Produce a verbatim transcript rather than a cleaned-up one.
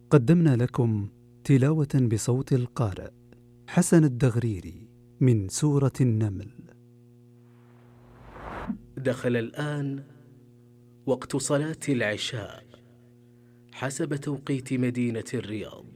قدمنا لكم تلاوة بصوت القارئ حسن الدغريري من سورة النمل. دخل الآن وقت صلاة العشاء حسب توقيت مدينة الرياض.